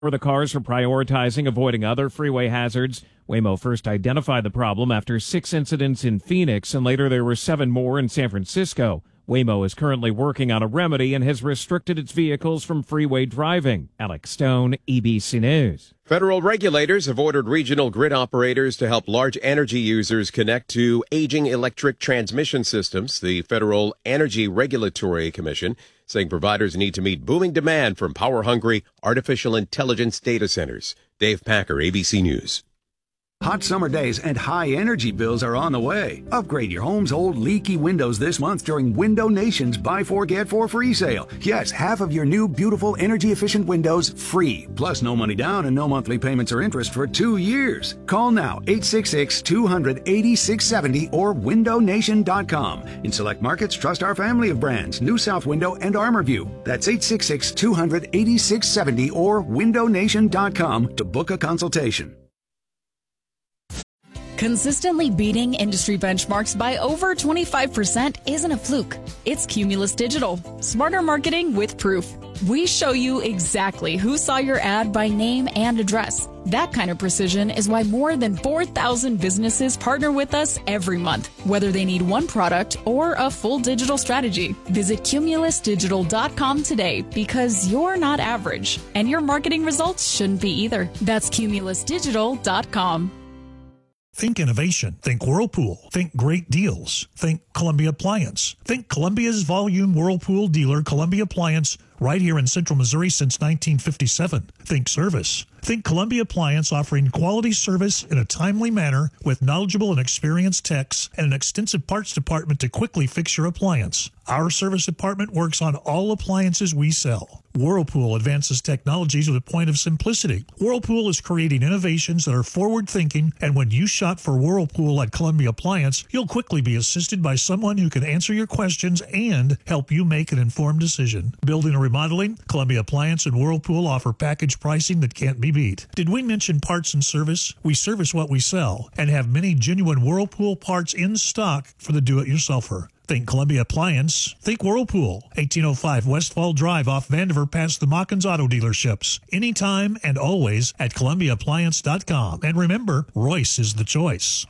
The cars are prioritizing avoiding other freeway hazards. Waymo first identified the problem after 6 incidents in Phoenix, and later there were 7 more in San Francisco. Waymo is currently working on a remedy and has restricted its vehicles from freeway driving. Alex Stone, EBC News. Federal regulators have ordered regional grid operators to help large energy users connect to aging electric transmission systems. The Federal Energy Regulatory Commission saying providers need to meet booming demand from power-hungry artificial intelligence data centers. Dave Packer, ABC News. Hot summer days and high energy bills are on the way. Upgrade your home's old leaky windows this month during Window Nation's Buy 4 Get 4 free sale. Yes, half of your new beautiful energy efficient windows free. Plus no money down and no monthly payments or interest for 2 years. Call now 866-200-8670 or windownation.com. In select markets, trust our family of brands, New South Window and ArmorView. That's 866-200-8670 or windownation.com to book a consultation. Consistently beating industry benchmarks by over 25% isn't a fluke. It's Cumulus Digital. Smarter marketing with proof. We show you exactly who saw your ad by name and address. That kind of precision is why more than 4,000 businesses partner with us every month, whether they need one product or a full digital strategy. Visit cumulusdigital.com today because you're not average, and your marketing results shouldn't be either. That's cumulusdigital.com. Think innovation. Think Whirlpool. Think great deals. Think Columbia Appliance. Think Columbia's volume Whirlpool dealer, Columbia Appliance, right here in Central Missouri since 1957. Think service. Think Columbia Appliance offering quality service in a timely manner with knowledgeable and experienced techs and an extensive parts department to quickly fix your appliance. Our service department works on all appliances we sell. Whirlpool advances technologies with a point of simplicity. Whirlpool is creating innovations that are forward-thinking, and when you shop for Whirlpool at Columbia Appliance, you'll quickly be assisted by someone who can answer your questions and help you make an informed decision. Building or remodeling, Columbia Appliance and Whirlpool offer package pricing that can't be beat. Did we mention parts and service? We service what we sell and have many genuine Whirlpool parts in stock for the do-it-yourselfer. Think Columbia Appliance. Think Whirlpool. 1805 Westfall Drive off Vandiver past the Mockins Auto Dealerships. Anytime and always at ColumbiaAppliance.com. And remember, Royce is the choice.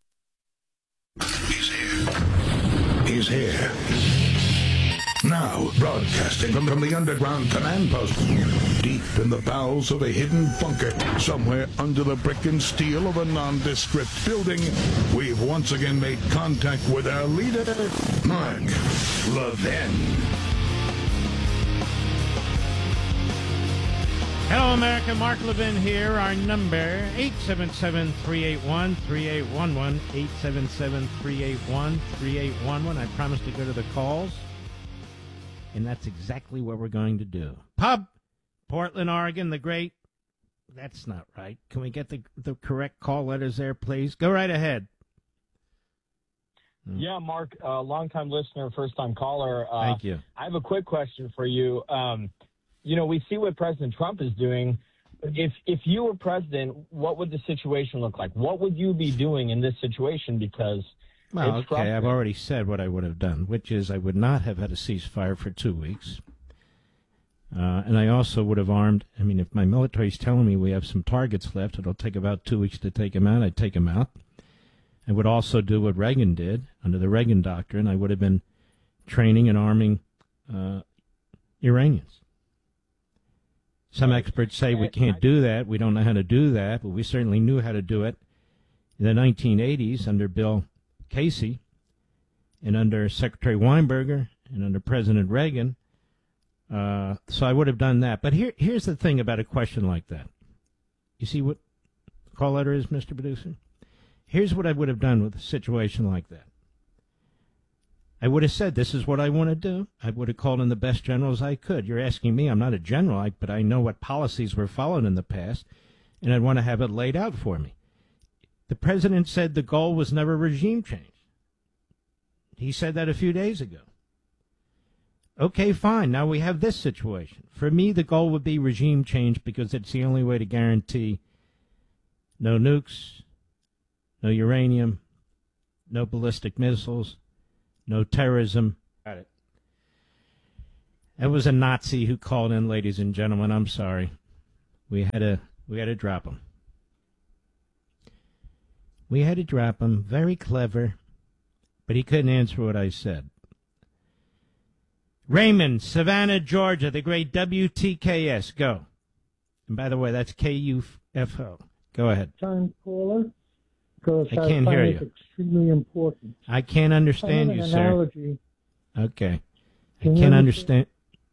He's here. He's here. Now, broadcasting from the underground command post, deep in the bowels of a hidden bunker, somewhere under the brick and steel of a nondescript building, we've once again made contact with our leader, Mark Levin. Hello, America. Mark Levin here. Our number, 877-381-3811, 877-381-3811. I promised to go to the calls. And that's exactly what we're going to do. Pub, Portland, Oregon, the great. That's not right. Can we get the correct call letters there, please? Go right ahead. Yeah, Mark, longtime listener, first-time caller. Thank you. I have a quick question for you. We see what President Trump is doing. If you were president, what would the situation look like? What would you be doing in this situation? Because well, okay, I've already said what I would have done, which is I would not have had a ceasefire for 2 weeks. And I also would have armed, if my military's telling me we have some targets left, it'll take about 2 weeks to take them out, I'd take them out. I would also do what Reagan did under the Reagan Doctrine. I would have been training and arming Iranians. Some experts say we can't do that, we don't know how to do that, but we certainly knew how to do it in the 1980s under Bill Casey and under Secretary Weinberger and under President Reagan. So I would have done that. But here's the thing about a question like that. You see what the call letter is, Mr. Producer? Here's what I would have done with a situation like that. I would have said, this is what I want to do. I would have called in the best generals I could. You're asking me, I'm not a general, but I know what policies were followed in the past, and I'd want to have it laid out for me. The president said the goal was never regime change. He said that a few days ago. Okay, fine. Now we have this situation. For me, the goal would be regime change because it's the only way to guarantee no nukes, no uranium, no ballistic missiles, no terrorism. Got it. It was a Nazi who called in, ladies and gentlemen. I'm sorry. We had to drop him. We had to drop him. Very clever, but he couldn't answer what I said. Raymond, Savannah, Georgia, the great WTKS. Go. And by the way, that's KUFO. Go ahead. Time caller, because I can't hear you. Extremely important. I can't understand you, sir. Analogy. Okay. I can't understand.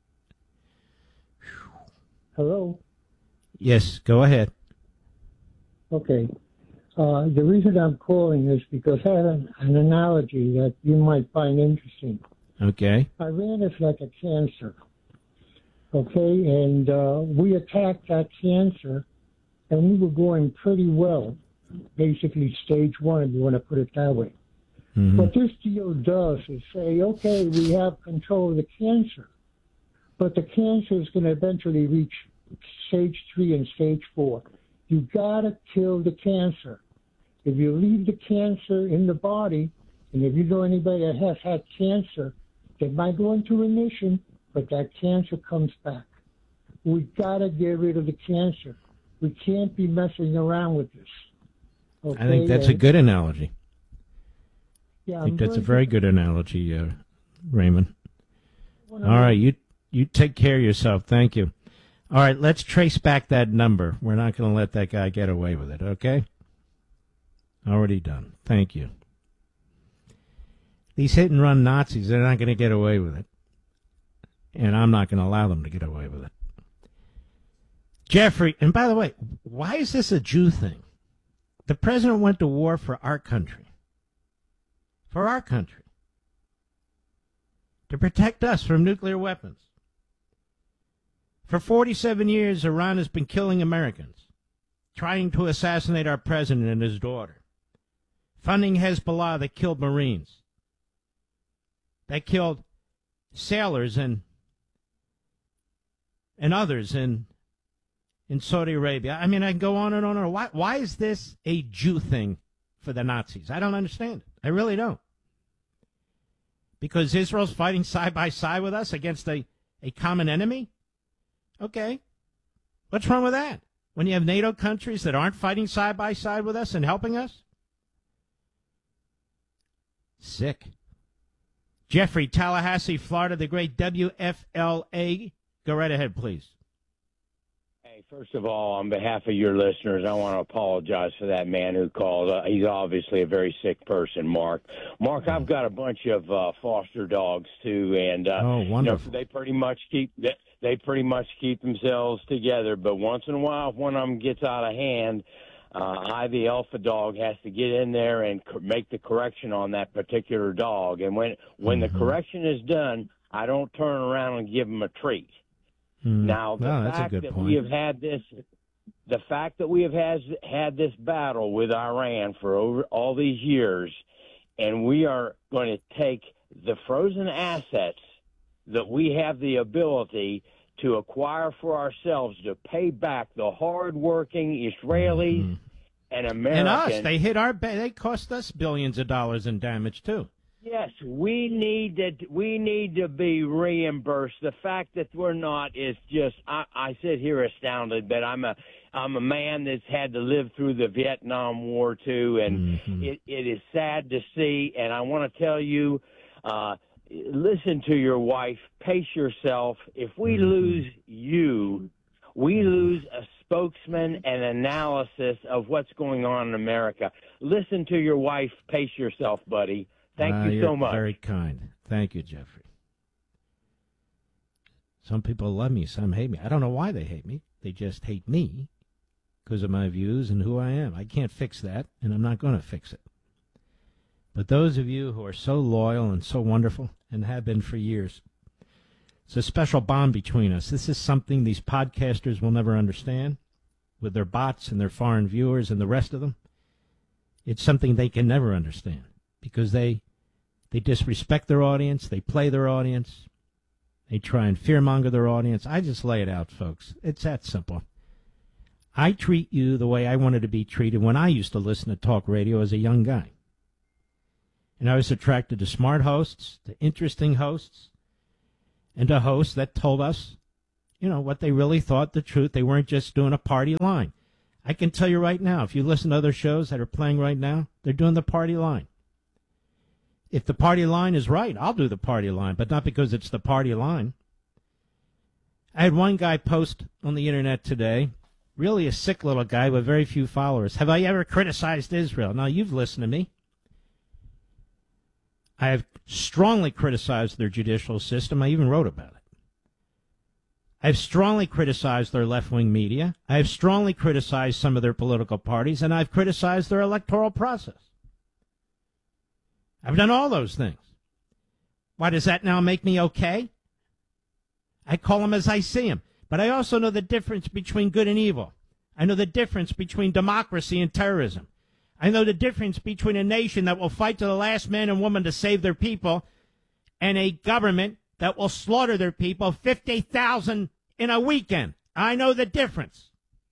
Hello? Yes, go ahead. Okay. The reason I'm calling is because I have an analogy that you might find interesting. Okay. Iran is like a cancer. Okay? And we attacked that cancer, and we were going pretty well. Basically, stage 1, if you want to put it that way. Mm-hmm. What this deal does is say, okay, we have control of the cancer, but the cancer is going to eventually reach stage 3 and stage 4. You got to kill the cancer. If you leave the cancer in the body, and if you know anybody that has had cancer, they might go into remission, but that cancer comes back. We got to get rid of the cancer. We can't be messing around with this. Okay? I think that's a good analogy. Yeah, I think that's a very good analogy, Raymond. All right, you take care of yourself. Thank you. All right, let's trace back that number. We're not going to let that guy get away with it, okay? Already done. Thank you. These hit-and-run Nazis, they're not going to get away with it. And I'm not going to allow them to get away with it. Jeffrey, and by the way, why is this a Jew thing? The president went to war for our country. For our country. To protect us from nuclear weapons. For 47 years, Iran has been killing Americans, trying to assassinate our president and his daughter, funding Hezbollah that killed Marines, that killed sailors and others in Saudi Arabia. I mean, I can go on and on and on. Why is this a Jew thing for the Nazis? I don't understand it. I really don't. Because Israel's fighting side by side with us against a common enemy? Okay. What's wrong with that? When you have NATO countries that aren't fighting side by side with us and helping us? Sick. Jeffrey, Tallahassee, Florida, the great WFLA. Go right ahead, please. Hey, first of all, on behalf of your listeners, I want to apologize for that man who called. He's obviously a very sick person, Mark. Mark, I've got a bunch of foster dogs, too, and wonderful. They pretty much keep themselves together, but once in a while, if one of them gets out of hand, the alpha dog, has to get in there and make the correction on that particular dog. And when the correction is done, I don't turn around and give them a treat. Now, the fact that we have had this battle with Iran for over all these years, and we are going to take the frozen assets that we have the ability to acquire for ourselves to pay back the hard-working Israelis and Americans. And us. They hit they cost us billions of dollars in damage, too. Yes, we need to be reimbursed. The fact that we're not is just, I sit here astounded, but I'm a man that's had to live through the Vietnam War too, and it is sad to see. And I want to tell you, listen to your wife, pace yourself. If we lose you, we lose a spokesman and analysis of what's going on in America. Listen to your wife, pace yourself, buddy. Thank you so much. Very kind. Thank you, Jeffrey. Some people love me, some hate me. I don't know why they hate me. They just hate me because of my views and who I am. I can't fix that, and I'm not going to fix it. But those of you who are so loyal and so wonderful and have been for years, it's a special bond between us. This is something these podcasters will never understand with their bots and their foreign viewers and the rest of them. It's something they can never understand because they disrespect their audience. They play their audience. They try and fearmonger their audience. I just lay it out, folks. It's that simple. I treat you the way I wanted to be treated when I used to listen to talk radio as a young guy. And I was attracted to smart hosts, to interesting hosts, and to hosts that told us what they really thought, the truth. They weren't just doing a party line. I can tell you right now, if you listen to other shows that are playing right now, they're doing the party line. If the party line is right, I'll do the party line, but not because it's the party line. I had one guy post on the internet today, really a sick little guy with very few followers. Have I ever criticized Israel? Now, you've listened to me. I have strongly criticized their judicial system. I even wrote about it. I've strongly criticized their left-wing media. I've strongly criticized some of their political parties, and I've criticized their electoral process. I've done all those things. Why does that now make me okay? I call them as I see them. But I also know the difference between good and evil. I know the difference between democracy and terrorism. I know the difference between a nation that will fight to the last man and woman to save their people and a government that will slaughter their people, 50,000 in a weekend. I know the difference.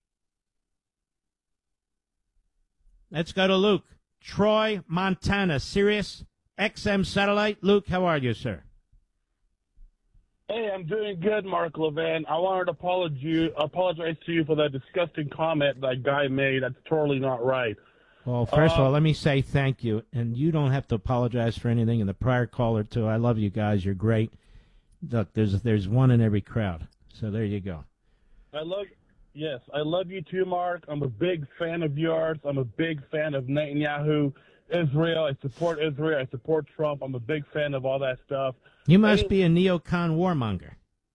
Let's go to Luke. Troy, Montana, Sirius XM Satellite. Luke, how are you, sir? Hey, I'm doing good, Mark Levin. I wanted to apologize to you for that disgusting comment that guy made. That's totally not right. Well, first of all, let me say thank you. And you don't have to apologize for anything. And the prior caller, too. I love you guys. You're great. Look, there's one in every crowd. So there you go. I love you too, Mark. I'm a big fan of yours. I'm a big fan of Netanyahu, Israel. I support Israel. I support Trump. I'm a big fan of all that stuff. You must be a neocon warmonger.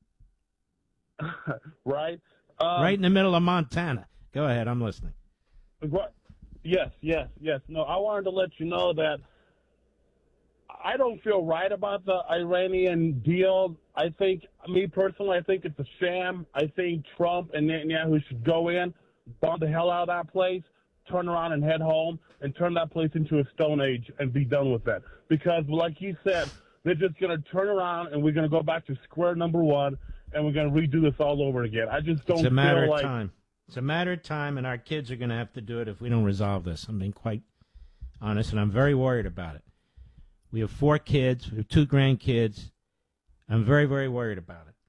Right? Right in the middle of Montana. Go ahead. I'm listening. Yes. No, I wanted to let you know that I don't feel right about the Iranian deal. I think, me personally, I think it's a sham. I think Trump and Netanyahu should go in, bomb the hell out of that place, turn around and head home, and turn that place into a stone age and be done with that. Because, like you said, they're just going to turn around and we're going to go back to square number one and we're going to redo this all over again. I just don't feel like... It's a matter of time. It's a matter of time, and our kids are going to have to do it if we don't resolve this. I'm being quite honest, and I'm very worried about it. We have 4 kids. We have 2 grandkids. I'm very, very worried about it.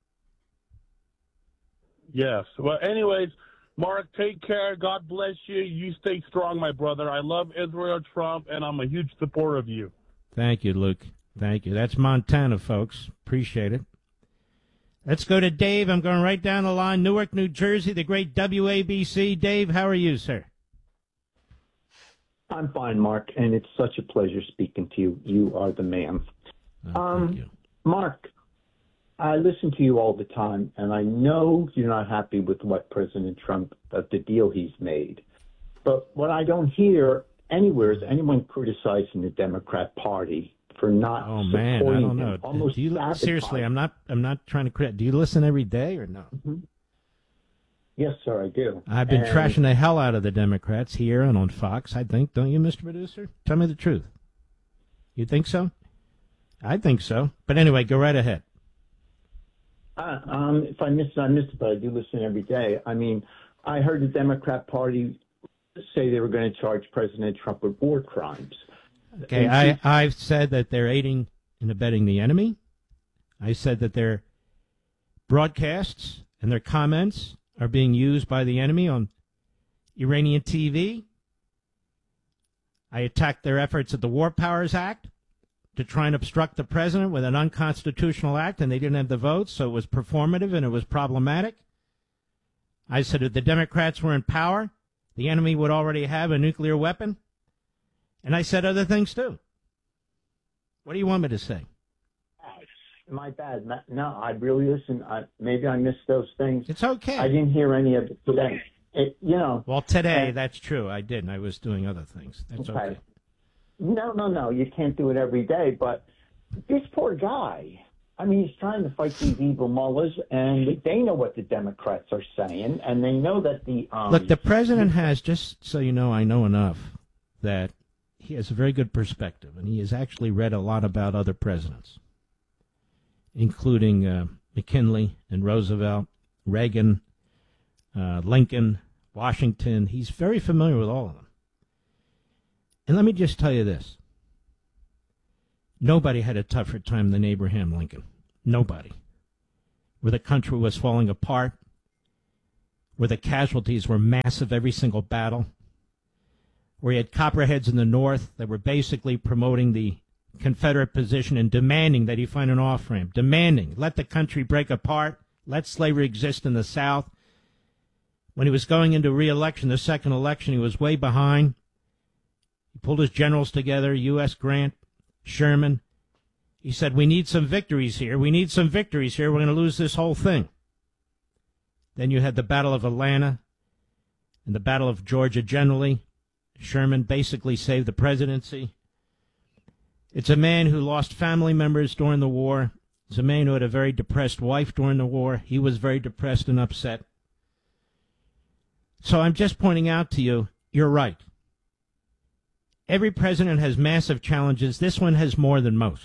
Yes. Well, anyways, Mark, take care. God bless you. You stay strong, my brother. I love Israel, Trump, and I'm a huge supporter of you. Thank you, Luke. Thank you. That's Montana, folks. Appreciate it. Let's go to Dave. I'm going right down the line. Newark, New Jersey, the great WABC. Dave, how are you, sir? I'm fine, Mark, and it's such a pleasure speaking to you. You are the man. Thank you. Mark, I listen to you all the time, and I know you're not happy with what President Trump, the deal he's made. But what I don't hear anywhere is anyone criticizing the Democrat Party for not I don't know. Almost seriously, I'm not trying to criticize. Do you listen every day or no? Mm-hmm. Yes, sir, I do. I've been trashing the hell out of the Democrats here and on Fox, I think. Don't you, Mr. Producer? Tell me the truth. You think so? I think so. But anyway, go right ahead. If I missed it, I missed it, but I do listen every day. I mean, I heard the Democrat Party say they were going to charge President Trump with war crimes. Okay, I've said that they're aiding and abetting the enemy. I said that their broadcasts and their comments are being used by the enemy on Iranian TV. I attacked their efforts at the War Powers Act to try and obstruct the president with an unconstitutional act, and they didn't have the votes, so it was performative and it was problematic. I said if the Democrats were in power, the enemy would already have a nuclear weapon. And I said other things, too. What do you want me to say? My bad. No, I really listened. Maybe I missed those things. It's okay. I didn't hear any of it today. Well, today, that's true. I didn't. I was doing other things. That's okay. No. You can't do it every day. But this poor guy, I mean, he's trying to fight these evil mullahs, and they know what the Democrats are saying, and they know that the... Look, the president has, just so you know, I know enough, that he has a very good perspective, and he has actually read a lot about other presidents, including McKinley and Roosevelt, Reagan, Lincoln, Washington. He's very familiar with all of them. And let me just tell you this. Nobody had a tougher time than Abraham Lincoln. Nobody. where the country was falling apart, where the casualties were massive every single battle, where you had copperheads in the North that were basically promoting the Confederate position and demanding that he find an off-ramp, demanding, let the country break apart, let slavery exist in the South. When he was going into re-election, the second election, he was way behind. He pulled his generals together, U.S. Grant, Sherman. He said, we need some victories here. We need some victories here. We're going to lose this whole thing. Then you had the Battle of Atlanta and the Battle of Georgia generally. Sherman basically saved the presidency. It's a man who lost family members during the war. It's a man who had a very depressed wife during the war. He was very depressed and upset. So I'm just pointing out to you, you're right. Every president has massive challenges. This one has more than most.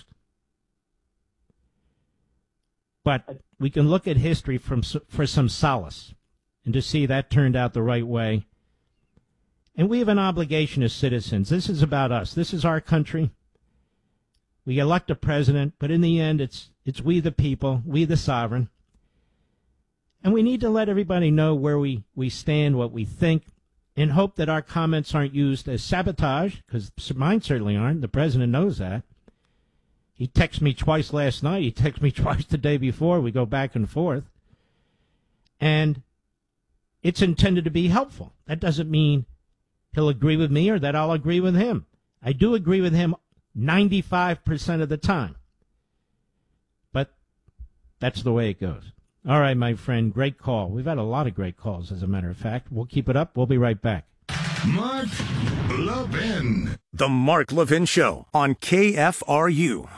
But we can look at history for some solace and to see that turned out the right way. And we have an obligation as citizens. This is about us. This is our country. We elect a president, but in the end, it's we the people, we the sovereign. And we need to let everybody know where we stand, what we think, and hope that our comments aren't used as sabotage, because mine certainly aren't. The president knows that. He texted me twice last night. He texted me twice the day before. We go back and forth. And it's intended to be helpful. That doesn't mean he'll agree with me or that I'll agree with him. I do agree with him 95% of the time. But that's the way it goes. All right, my friend, great call. We've had a lot of great calls, as a matter of fact. We'll keep it up. We'll be right back. Mark Levin. The Mark Levin Show on KFRU.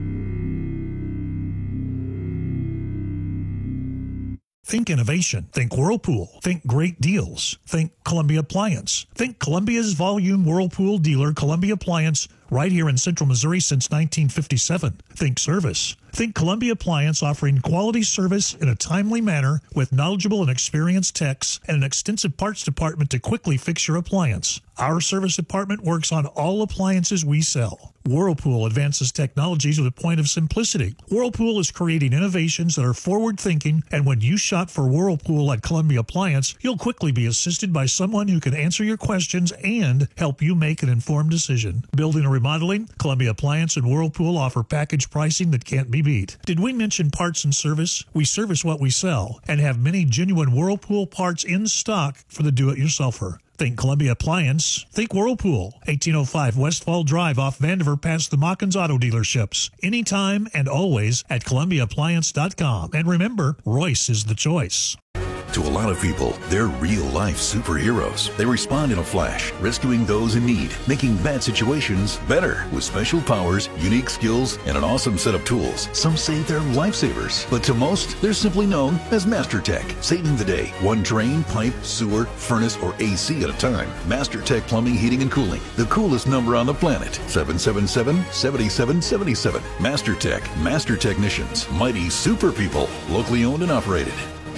Think innovation. Think Whirlpool. Think great deals. Think Columbia Appliance. Think Columbia's volume Whirlpool dealer, Columbia Appliance, right here in Central Missouri since 1957. Think service. Think Columbia Appliance, offering quality service in a timely manner with knowledgeable and experienced techs and an extensive parts department to quickly fix your appliance. Our service department works on all appliances we sell. Whirlpool advances technologies with a point of simplicity. Whirlpool is creating innovations that are forward-thinking, and when you shop for Whirlpool at Columbia Appliance, you'll quickly be assisted by someone who can answer your questions and help you make an informed decision. Building or remodeling, Columbia Appliance and Whirlpool offer package pricing that can't be beat. Did we mention parts and service? We service what we sell and have many genuine Whirlpool parts in stock for the do-it-yourselfer. Think Columbia Appliance. Think Whirlpool. 1805 Westfall Drive off Vandiver past the Mockins Auto Dealerships. Anytime and always at ColumbiaAppliance.com. And remember, Royce is the choice. To a lot of people, they're real-life superheroes. They respond in a flash, rescuing those in need, making bad situations better with special powers, unique skills, and an awesome set of tools. Some say they're lifesavers, but to most, they're simply known as MasterTech, saving the day, one drain, pipe, sewer, furnace, or AC at a time. MasterTech Plumbing, Heating, and Cooling, the coolest number on the planet, 777-7777. MasterTech, Master Technicians, mighty super people, locally owned and operated.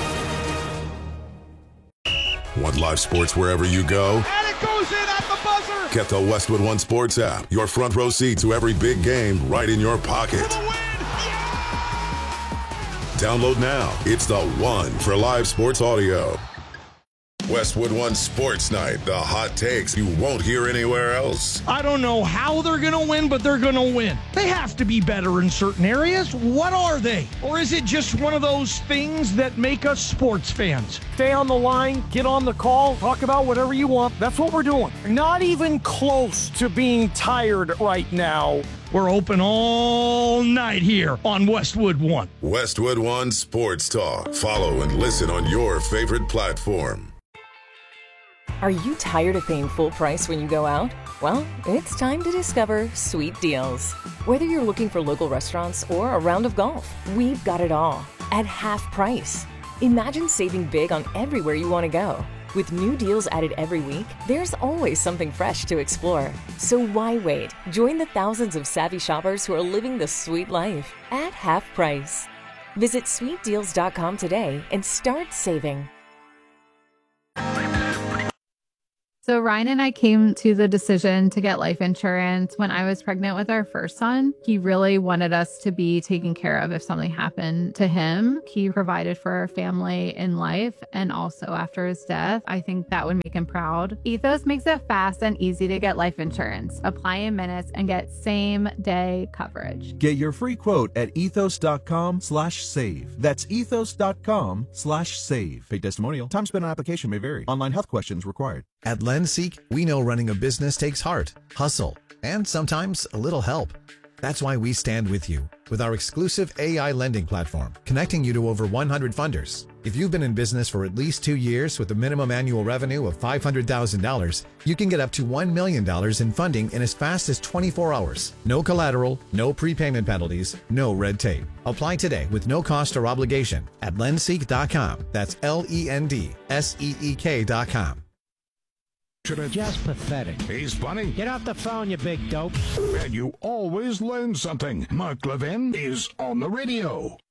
Want live sports wherever you go? And it goes in at the buzzer! Get the Westwood One Sports app. Your front row seat to every big game right in your pocket. For the win! Yeah! Download now. It's the one for live sports audio. Westwood One Sports Night. The hot takes you won't hear anywhere else. I don't know how they're going to win, but they're going to win. They have to be better in certain areas. What are they? Or is it just one of those things that make us sports fans? Stay on the line, get on the call, talk about whatever you want. That's what we're doing. Not even close to being tired right now. We're open all night here on Westwood One. Westwood One Sports Talk. Follow and listen on your favorite platform. Are you tired of paying full price when you go out? Well, it's time to discover Sweet Deals. Whether you're looking for local restaurants or a round of golf, we've got it all at half price. Imagine saving big on everywhere you want to go. With new deals added every week, there's always something fresh to explore. So why wait? Join the thousands of savvy shoppers who are living the sweet life at half price. Visit sweetdeals.com today and start saving. So Ryan and I came to the decision to get life insurance when I was pregnant with our first son. He really wanted us to be taken care of if something happened to him. He provided for our family in life and also after his death. I think that would make him proud. Ethos makes it fast and easy to get life insurance. Apply in minutes and get same-day coverage. Get your free quote at ethos.com/save. That's ethos.com/save. Paid testimonial. Time spent on application may vary. Online health questions required. At LendSeek, we know running a business takes heart, hustle, and sometimes a little help. That's why we stand with you with our exclusive AI lending platform, connecting you to over 100 funders. If you've been in business for at least 2 years with a minimum annual revenue of $500,000, you can get up to $1 million in funding in as fast as 24 hours. No collateral, no prepayment penalties, no red tape. Apply today with no cost or obligation at lendseek.com. That's LENDSEEK.com. Just pathetic. He's funny. Get off the phone, you big dope. And you always learn something. Mark Levin is on the radio.